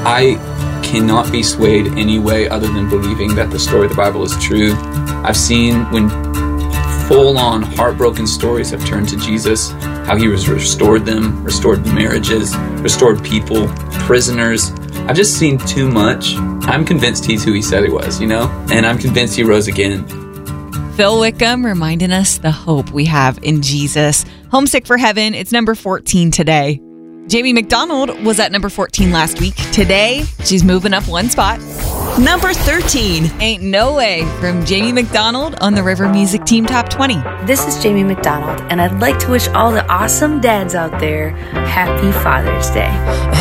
I cannot be swayed any way other than believing that the story of the Bible is true. I've seen when full-on heartbroken stories have turned to Jesus, how he has restored them, restored marriages, restored people, prisoners. I've just seen too much. I'm convinced he's who he said he was, and I'm convinced he rose again. Phil Wickham reminding us the hope we have in Jesus. Homesick for Heaven, it's number 14 today. Jamie McDonald was at number 14 last week. Today, she's moving up one spot. Number 13. Ain't No Way from Jamie McDonald on the River Music Team Top 20. This is Jamie McDonald, and I'd like to wish all the awesome dads out there happy Father's Day.